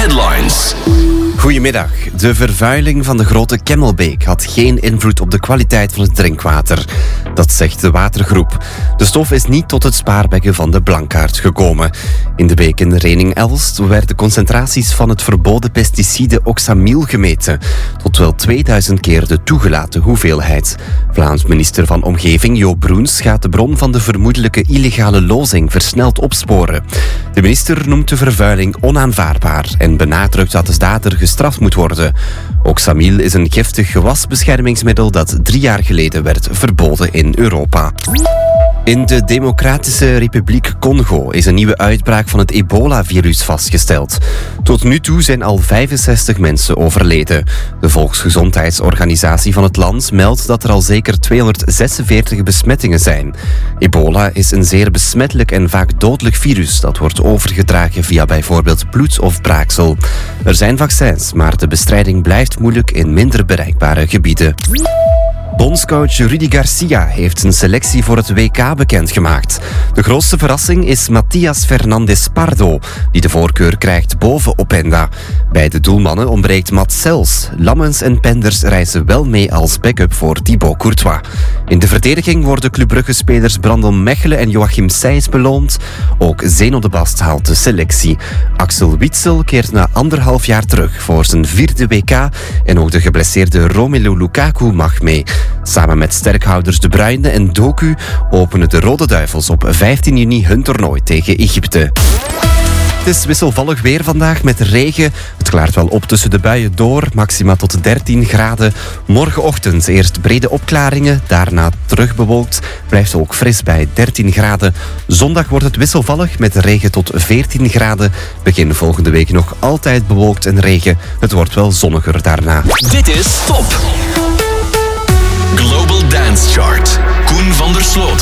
Headlines. Goedemiddag. De vervuiling van de grote Kemmelbeek had geen invloed op de kwaliteit van het drinkwater. Dat zegt de watergroep. De stof is niet tot het spaarbekken van de Blankaart gekomen. In de beek in Rening-Elst werden concentraties van het verboden pesticide oxamyl gemeten. Tot wel 2000 keer de toegelaten hoeveelheid. Vlaams minister van Omgeving Jo Broens gaat de bron van de vermoedelijke illegale lozing versneld opsporen. De minister noemt de vervuiling onaanvaardbaar en benadrukt dat de dader gestraft moet worden. Oxamyl is een giftig gewasbeschermingsmiddel dat 3 jaar geleden werd verboden in Europa. In de Democratische Republiek Congo is een nieuwe uitbraak van het ebola-virus vastgesteld. Tot nu toe zijn al 65 mensen overleden. De Volksgezondheidsorganisatie van het land meldt dat er al zeker 246 besmettingen zijn. Ebola is een zeer besmettelijk en vaak dodelijk virus dat wordt overgedragen via bijvoorbeeld bloed of braaksel. Er zijn vaccins, maar de bestrijding blijft moeilijk in minder bereikbare gebieden. Bondscoach Rudy Garcia heeft zijn selectie voor het WK bekendgemaakt. De grootste verrassing is Matías Fernández Pardo, die de voorkeur krijgt boven Openda. Bij de doelmannen ontbreekt Mats Sels. Lammens en Penders reizen wel mee als backup voor Thibaut Courtois. In de verdediging worden Club Brugge-spelers Brandon Mechelen en Joachim Sijs beloond. Ook Zeno de Bast haalt de selectie. Axel Witsel keert na 1,5 jaar terug voor zijn 4e WK en ook de geblesseerde Romelu Lukaku mag mee. Samen met sterkhouders De Bruyne en Doku openen de Rode Duivels op 15 juni hun toernooi tegen Egypte. Het is wisselvallig weer vandaag met regen. Het klaart wel op tussen de buien door, maxima tot 13 graden. Morgenochtend eerst brede opklaringen, daarna terug bewolkt. Blijft ook fris bij 13 graden. Zondag wordt het wisselvallig met regen tot 14 graden. Begin volgende week nog altijd bewolkt en regen. Het wordt wel zonniger daarna. Dit is Top Global Dance Chart. Koen van der Sloot.